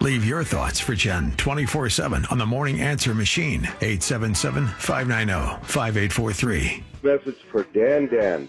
Leave your thoughts for Jen 24/7 on the Morning Answer Machine, 877-590-5843. Message for Dan.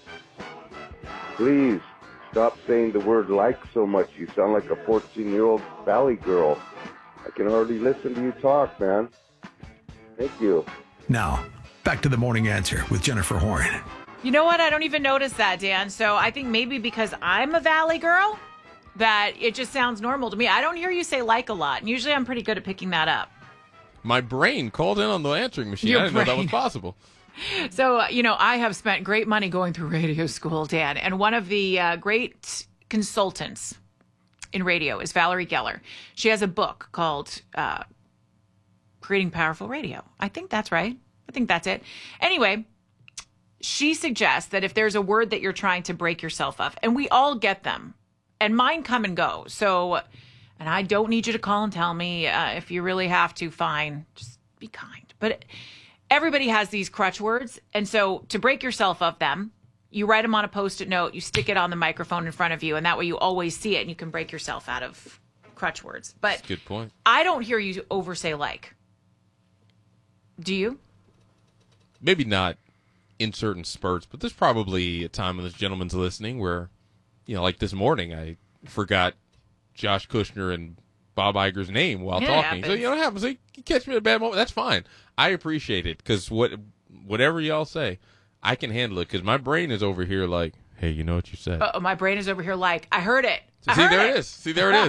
Please stop saying the word like so much. You sound like a 14-year-old valley girl. I can already listen to you talk, man. Thank you. Now, back to the Morning Answer with Jennifer Horn. You know what? I don't even notice that, Dan. So I think maybe because I'm a valley girl, that it just sounds normal to me. I don't hear you say like a lot, and usually I'm pretty good at picking that up. My brain called in on the answering machine. Your I didn't know that brain. was possible. So, I have spent great money going through radio school, Dan, and one of the great consultants in radio is Valerie Geller. She has a book called Creating Powerful Radio. I think that's right. I think that's it. Anyway, she suggests that if there's a word that you're trying to break yourself of, and we all get them, and mine come and go. So, and I don't need you to call and tell me if you really have to, fine. Just be kind. But everybody has these crutch words. And so to break yourself of them, you write them on a Post-it note, you stick it on the microphone in front of you, and that way you always see it and you can break yourself out of crutch words. But That's a good point. I don't hear you oversay like. Do you? Maybe not in certain spurts, but there's probably a time when this gentleman's listening where, like this morning, I forgot Josh Kushner and Bob Iger's name while talking. Happens. So, it happens. You catch me at a bad moment. That's fine. I appreciate it because whatever y'all say, I can handle it because my brain is over here like, hey, you know what you said. Oh, my brain is over here like, I heard it. So see, there it is. See, there it is.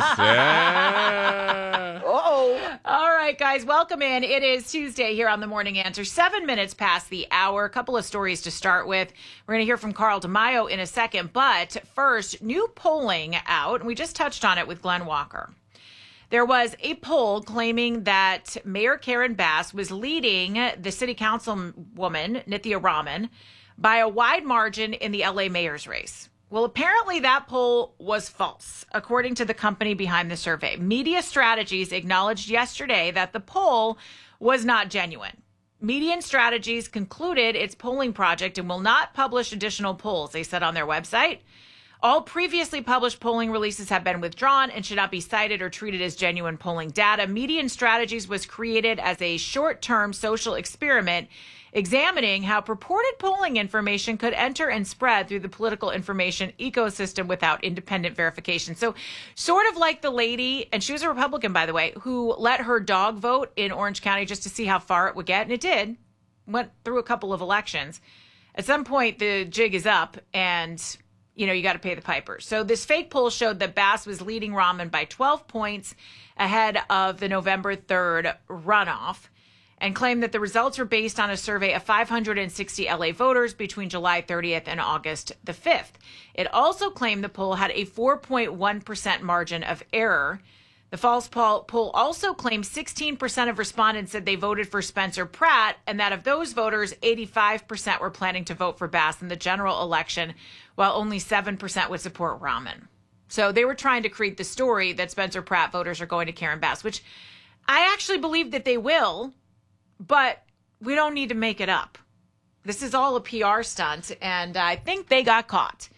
Yeah. Uh-oh. All right, guys, welcome in. It is Tuesday here on The Morning Answer, 7 minutes past the hour. A couple of stories to start with. We're going to hear from Carl DeMaio in a second. But first, new polling out, and we just touched on it with Glenn Walker. There was a poll claiming that Mayor Karen Bass was leading the city councilwoman, Nithya Raman, by a wide margin in the LA mayor's race. Well, apparently that poll was false, according to the company behind the survey. Media Strategies acknowledged yesterday that the poll was not genuine. Median Strategies concluded its polling project and will not publish additional polls, they said on their website. All previously published polling releases have been withdrawn and should not be cited or treated as genuine polling data. Median Strategies was created as a short-term social experiment examining how purported polling information could enter and spread through the political information ecosystem without independent verification. So sort of like the lady, and she was a Republican, by the way, who let her dog vote in Orange County just to see how far it would get. And it did. Went through a couple of elections. At some point, the jig is up and, you got to pay the piper. So this fake poll showed that Bass was leading Raman by 12 points ahead of the November 3rd runoff, and claimed that the results were based on a survey of 560 LA voters between July 30th and August the 5th. It also claimed the poll had a 4.1% margin of error. The false poll also claimed 16% of respondents said they voted for Spencer Pratt, and that of those voters, 85% were planning to vote for Bass in the general election, while only 7% would support Raman. So they were trying to create the story that Spencer Pratt voters are going to Karen Bass, which I actually believe that they will. But we don't need to make it up. This is all a PR stunt, and I think they got caught.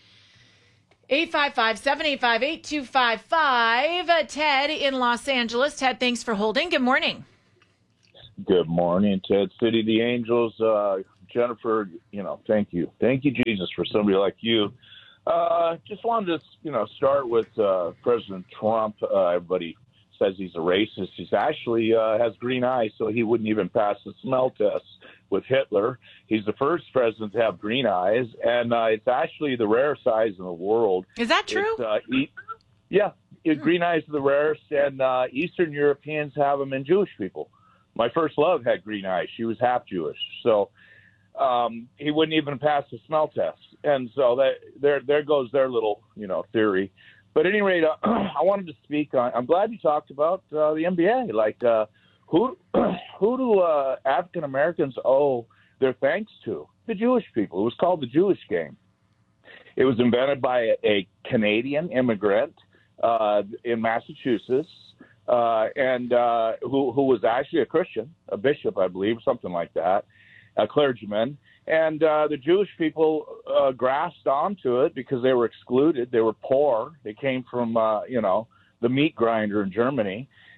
855-785-8255. Ted in Los Angeles. Ted, thanks for holding. Good morning. Good morning, Ted. City of the Angels. Jennifer, thank you. Thank you, Jesus, for somebody like you. Just wanted to, start with President Trump. Everybody says he's a racist. He's actually has green eyes, so he wouldn't even pass the smell test with Hitler. He's the first president to have green eyes, and it's actually the rarest eyes in the world. Is that true? Green eyes are the rarest, and Eastern Europeans have them in Jewish people. My first love had green eyes. She was half Jewish, so he wouldn't even pass the smell test. And so there goes their little, theory. But at any rate, I wanted to speak on. I'm glad you talked about the NBA. Like, who do African Americans owe their thanks to? The Jewish people. It was called the Jewish Game. It was invented by a Canadian immigrant in Massachusetts, and who was actually a Christian, a bishop, I believe, something like that, a clergyman. And the Jewish people grasped onto it because they were excluded. They were poor. They came from, the meat grinder in Germany.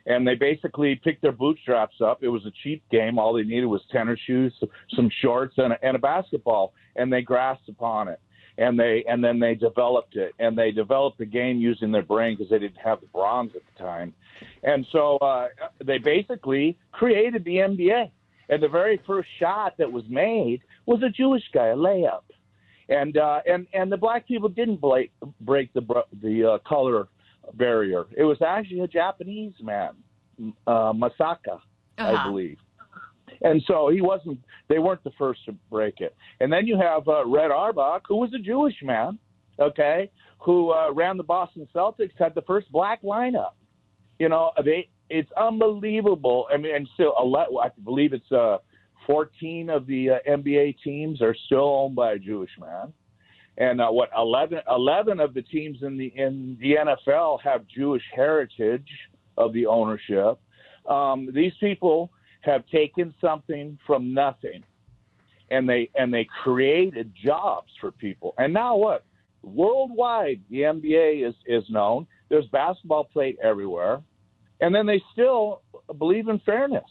And they basically picked their bootstraps up. It was a cheap game. All they needed was tennis shoes, some shorts, and a basketball, and they grasped upon it. And then they developed it, and they developed the game using their brain because they didn't have the bronze at the time. And so they basically created the NBA. And the very first shot that was made was a Jewish guy, a layup. And the black people didn't break the color barrier. It was actually a Japanese man, Masaka, I believe. And so they weren't the first to break it. And then you have Red Auerbach, who was a Jewish man, okay, who ran the Boston Celtics, had the first black lineup. It's unbelievable. I mean, and still, I believe it's 14 of the NBA teams are still owned by a Jewish man. And 11 of the teams in the NFL have Jewish heritage of the ownership. These people have taken something from nothing, and they created jobs for people. And now what? Worldwide, the NBA is known. There's basketball played everywhere, and then they still believe in fairness.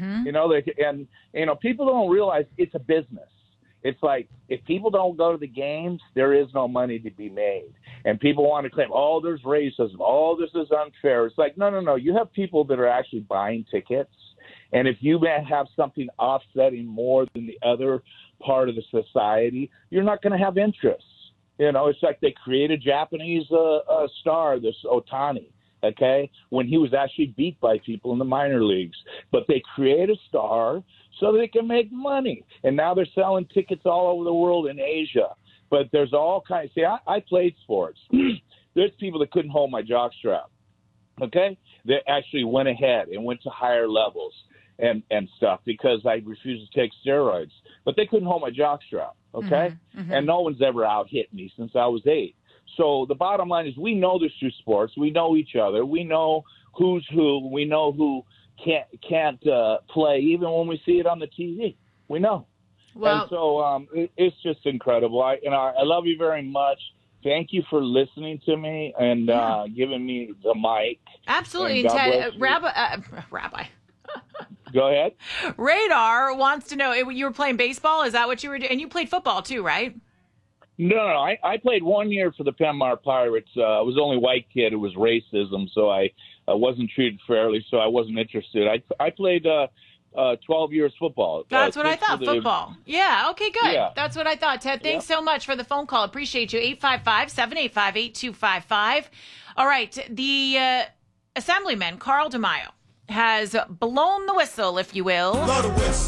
Mm-hmm. People don't realize it's a business. It's like if people don't go to the games, there is no money to be made. And people want to claim, oh, there's racism. Oh, this is unfair. It's like, no. You have people that are actually buying tickets. And if you have something offsetting more than the other part of the society, you're not going to have interest. It's like they created a Japanese star, this Otani, okay, when he was actually beat by people in the minor leagues. But they create a star so they can make money. And now they're selling tickets all over the world in Asia. But there's all kinds. See, I played sports. There's people that couldn't hold my jockstrap, okay? They actually went ahead and went to higher levels and stuff because I refused to take steroids. But they couldn't hold my jockstrap, okay? Mm-hmm, mm-hmm. And no one's ever out-hit me since I was 8. So the bottom line is we know this through sports. We know each other. We know who's who. We know who can't play even when we see it on the TV. We know. Well, and so it's just incredible. I love you very much. Thank you for listening to me and giving me the mic. Absolutely. And Rabbi. Go ahead. Radar wants to know, you were playing baseball? Is that what you were doing? And you played football too, right? No. I played 1 year for the Penmar Pirates. I was the only white kid. It was racism, so I wasn't treated fairly, so I wasn't interested. I played 12 years football. That's what I thought, football. Yeah, okay, good. Yeah. That's what I thought. Ted, thanks so much for the phone call. Appreciate you. 855-785-8255. All right, the Assemblyman, Carl DeMaio, has blown the whistle, if you will.